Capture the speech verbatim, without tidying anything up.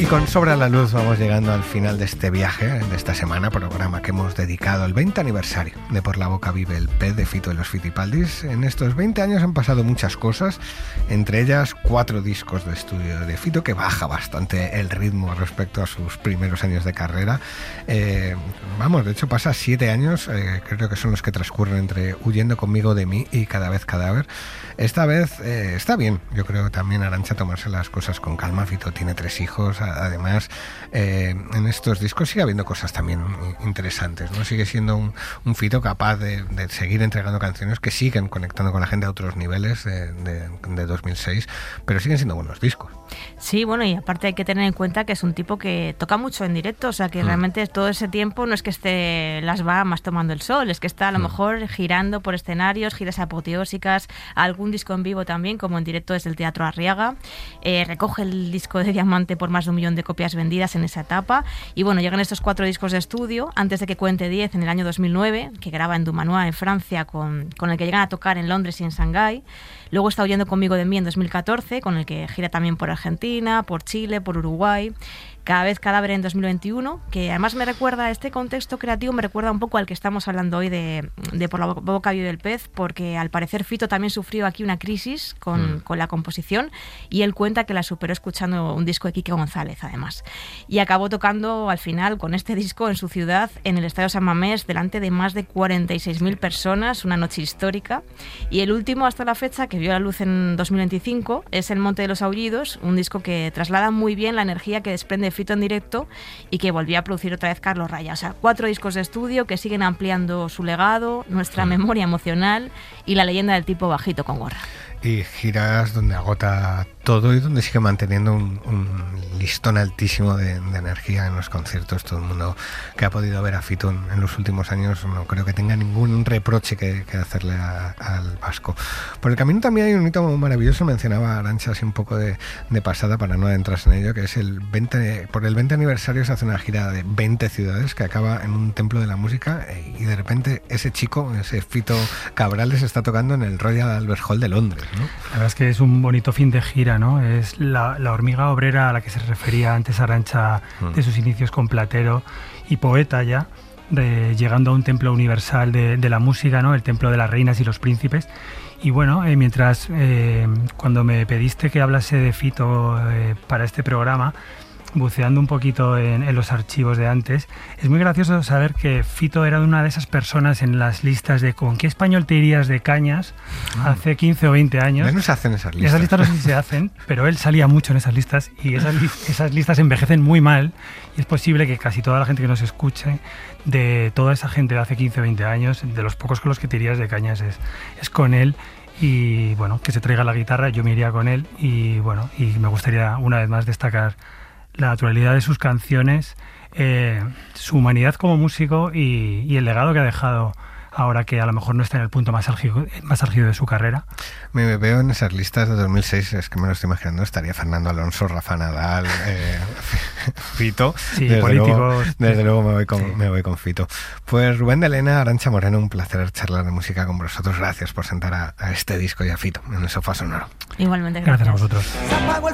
Y con Sobre la Luz vamos llegando al final de este viaje, de esta semana, programa que hemos dedicado al veinte aniversario de Por la Boca Vive el Pez de Fito y los Fitipaldis. En estos veinte años han pasado muchas cosas, entre ellas cuatro discos de estudio de Fito, que baja bastante el ritmo respecto a sus primeros años de carrera. Eh, vamos, de hecho pasa siete años, eh, creo que son los que transcurren entre Huyendo conmigo de mí y Cada vez cadáver. Esta vez eh, está bien, yo creo también, Arantxa, tomarse las cosas con calma. Fito tiene tres hijos. Además, eh, en estos discos sigue habiendo cosas también interesantes, ¿no? Sigue siendo un, un Fito capaz de, de seguir entregando canciones que siguen conectando con la gente a otros niveles de, de, de dos mil seis, pero siguen siendo buenos discos. Sí, bueno, y aparte hay que tener en cuenta que es un tipo que toca mucho en directo, o sea que mm. realmente todo ese tiempo no es que esté en las Bahamas tomando el sol, es que está a lo mm. mejor girando por escenarios, giras apoteósicas, algún disco en vivo también, como en directo desde el Teatro Arriaga. Eh, recoge el disco de Diamante por más de un millón de copias vendidas en esa etapa, y bueno, llegan estos cuatro discos de estudio antes de que cuente diez en el año dos mil nueve, que graba en Dumanoir en Francia, con, con el que llegan a tocar en Londres y en Shanghái. Luego está Huyendo conmigo de mí en dos mil catorce, con el que gira también por Argentina, por Chile, por Uruguay. Cada vez cadáver en dos mil veintiuno, que además me recuerda, este contexto creativo me recuerda un poco al que estamos hablando hoy de, de Por la Boca Vive el Pez, porque al parecer Fito también sufrió aquí una crisis con, mm. con la composición, y él cuenta que la superó escuchando un disco de Quique González además, y acabó tocando al final con este disco en su ciudad, en el Estadio San Mamés, delante de más de cuarenta y seis mil personas, una noche histórica. Y el último hasta la fecha, que vio la luz en dos mil veinticinco, es El Monte de los Aullidos, un disco que traslada muy bien la energía que desprende Fito en directo y que volvió a producir otra vez Carlos Raya. O sea, cuatro discos de estudio que siguen ampliando su legado, nuestra memoria emocional y la leyenda del tipo bajito con gorra. Y giras donde agota todo y donde sigue manteniendo un, un listón altísimo de, de energía en los conciertos. Todo el mundo que ha podido ver a Fito en, en los últimos años no creo que tenga ningún reproche que, que hacerle a, al vasco. Por el camino también hay un hito maravilloso, mencionaba Arantxa así un poco de, de pasada para no adentrarse en ello, que es el veinte, por el veinte aniversario se hace una gira de veinte ciudades que acaba en un templo de la música, y de repente ese chico, ese Fito Cabrales, está tocando en el Royal Albert Hall de Londres, ¿no? La verdad es que es un bonito fin de gira, ¿no? Es la, la hormiga obrera a la que se refería antes Arantxa, mm. de sus inicios con Platero, y poeta ya, de, llegando a un templo universal de, de la música, ¿no? El templo de las reinas y los príncipes. Y bueno, eh, mientras eh, cuando me pediste que hablase de Fito eh, para este programa, buceando un poquito en, en los archivos de antes, es muy gracioso saber que Fito era una de esas personas en las listas de ¿con qué español te irías de cañas? Ah. Hace quince o veinte años. Ya no se hacen esas listas. Esas listas no sé si se hacen, pero él salía mucho en esas listas, y esas, li- esas listas envejecen muy mal, y es posible que casi toda la gente que nos escuche, de toda esa gente de hace quince o veinte años, de los pocos con los que te irías de cañas es, es con él. Y bueno, que se traiga la guitarra, yo me iría con él, y bueno, y me gustaría una vez más destacar la naturalidad de sus canciones, eh, su humanidad como músico y, y el legado que ha dejado ahora que a lo mejor no está en el punto más álgido, más álgido de su carrera. Me veo en esas listas de dos mil seis, es que me lo estoy imaginando, estaría Fernando Alonso, Rafa Nadal, eh, Fito. Sí, desde políticos. Luego, desde luego me voy, con, sí. me voy con Fito. Pues Rubén de Lena, Arantxa Moreno, un placer charlar de música con vosotros. Gracias por sentar a, a este disco y a Fito en el sofá sonoro. Igualmente, gracias. Gracias a vosotros.